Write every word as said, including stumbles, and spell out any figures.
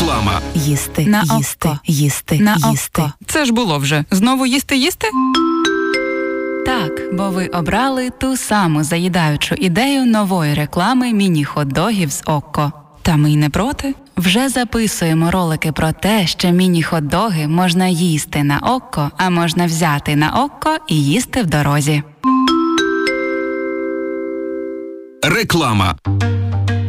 Реклама. Їсти, На їсти, око. їсти, На їсти. око. Це ж було вже. Знову їсти-їсти? Так, бо ви обрали ту саму заїдаючу ідею нової реклами міні-хот-догів з Окко. Та ми й не проти. Вже записуємо ролики про те, що міні-хот-доги можна їсти на Окко, а можна взяти на Окко і їсти в дорозі. Реклама.